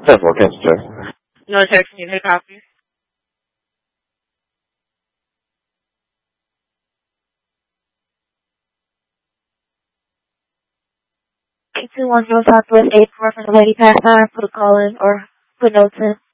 10-4, cancel, sir. No text, you need a copy? 821 North Southwest 84 from the Lady Pathfinder. Put a call in or put notes in.